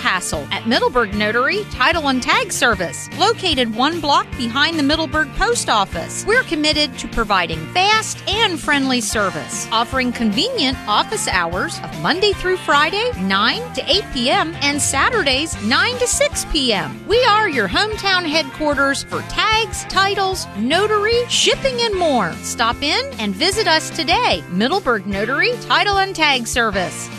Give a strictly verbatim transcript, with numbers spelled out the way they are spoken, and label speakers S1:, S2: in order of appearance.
S1: hassle at Middleburg Notary Title and Tag Service, located one block behind the Middleburg Post Office. We're committed to providing fast and friendly service, offering convenient office hours of Monday through Friday, nine to eight p.m., and Saturdays, nine to six p.m. We are your hometown headquarters for tags, titles, notary, shipping, and more. Stop in and visit us today. Middleburg Notary Title and Tag Service.